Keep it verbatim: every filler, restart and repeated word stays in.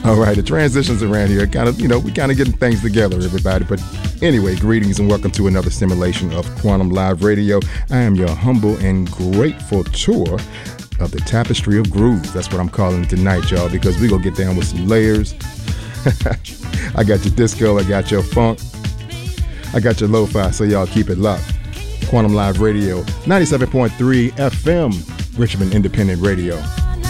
All right, the transitions around here, kind of, you know, we kind of getting things together, everybody. But anyway, greetings and welcome to another simulation of Quantum Live Radio. I am your humble and grateful tour of the Tapestry of Grooves. That's what I'm calling it tonight, y'all, because we gonna get down with some layers. I got your disco, I got your funk, I got your lo-fi, so y'all keep it locked. Quantum Live Radio, ninety-seven point three F M, Richmond Independent Radio.